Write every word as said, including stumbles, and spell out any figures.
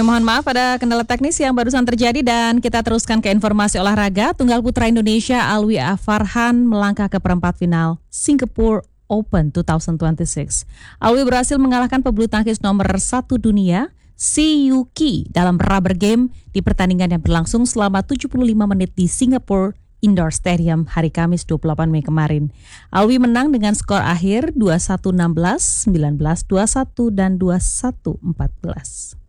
Kami mohon maaf pada kendala teknis yang barusan terjadi dan kita teruskan ke informasi olahraga. Tunggal putra Indonesia Alwi Farhan melangkah ke perempat final Singapore Open dua ribu dua puluh enam. Alwi berhasil mengalahkan pebulu tangkis nomor satu dunia Si Yuki dalam rubber game di pertandingan yang berlangsung selama tujuh puluh lima menit di Singapore Indoor Stadium hari Kamis dua puluh delapan Mei kemarin. Alwi menang dengan skor akhir dua puluh satu enam belas, sembilan belas dua puluh satu dan dua puluh satu empat belas.